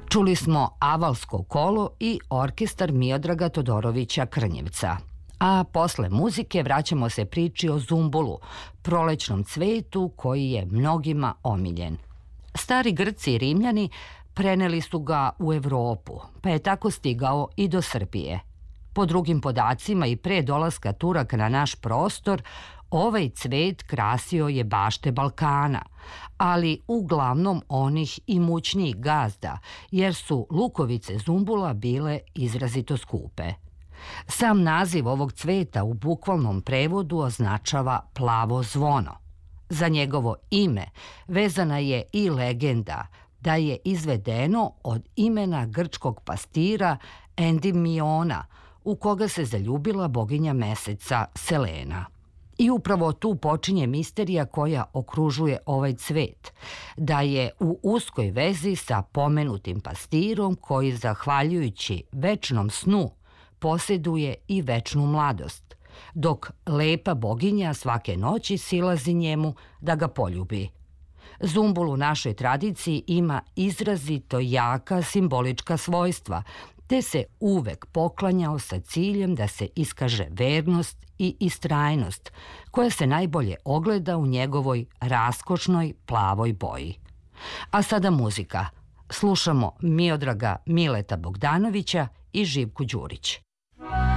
Čuli smo Avalsko kolo i orkestar Miodraga Todorovića Krnjevca. A posle muzike vraćamo se priči o zumbulu, prolećnom cvetu koji je mnogima omiljen. Stari Grci i Rimljani preneli su ga u Evropu, pa je tako stigao i do Srbije. Po drugim podacima i pre dolaska Turaka na naš prostor, ovaj cvet krasio je bašte Balkana, ali uglavnom onih imućnijih gazda, jer su lukovice zumbula bile izrazito skupe. Sam naziv ovog cveta u bukvalnom prevodu označava plavo zvono. Za njegovo ime vezana je i legenda da je izvedeno od imena grčkog pastira Endimiona, u koga se zaljubila boginja meseca Selena. I upravo tu počinje misterija koja okružuje ovaj cvet, da je u uskoj vezi sa pomenutim pastirom koji, zahvaljujući večnom snu, posjeduje i večnu mladost, dok lepa boginja svake noći silazi njemu da ga poljubi. Zumbul u našoj tradiciji ima izrazito jaka simbolička svojstva, te se uvek poklanjao sa ciljem da se iskaže vernost i istrajnost, koja se najbolje ogleda u njegovoj raskošnoj plavoj boji. A sada muzika. Slušamo Miodraga Mileta Bogdanovića i Živku Đurić.